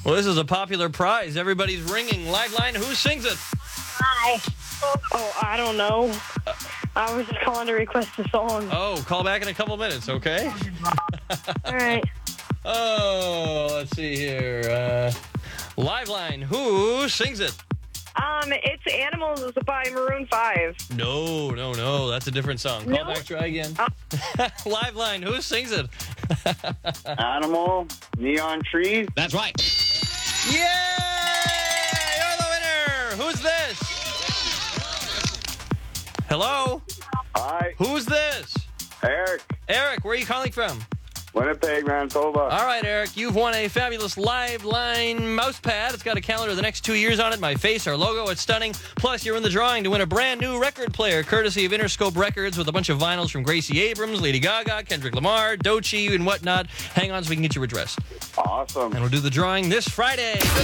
Well, this is a popular prize. Everybody's ringing. Liveline, who sings it? Hi. Oh, I don't know. I was just calling to request a song. Oh, call back in a couple minutes, okay? All right. Oh, let's see here. Liveline, who sings it? It's Animals by Maroon 5. No. That's a different song. Call No? back, try again. Liveline, who sings it? Animal, Neon Trees. That's right. Yeah! You're the winner! Who's this? Hello? Hi, Who's this? Eric. Eric, where are you calling from? Winnipeg, Manitoba. All right, Eric, you've won a fabulous Liveline mouse pad. It's got a calendar of the next 2 years on it, my face, our logo. It's stunning. Plus, you're in the drawing to win a brand new record player, courtesy of Interscope Records, with a bunch of vinyls from Gracie Abrams, Lady Gaga, Kendrick Lamar, Doechii, and whatnot. Hang on so we can get your address. Awesome. And we'll do the drawing this Friday. Good